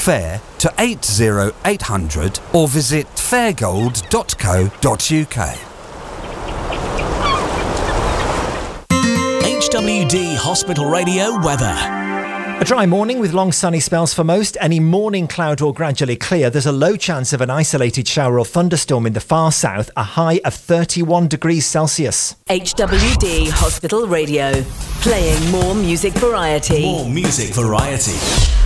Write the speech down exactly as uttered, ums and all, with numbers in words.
FAIR to eight zero eight hundred or visit fairgold dot co dot uk. H W D Hospital Radio weather. A dry morning with long sunny spells for most. Any morning cloud will gradually clear. There's a low chance of an isolated shower or thunderstorm in the far south. A high of thirty-one degrees Celsius. H W D Hospital Radio. Playing more music variety. More music variety.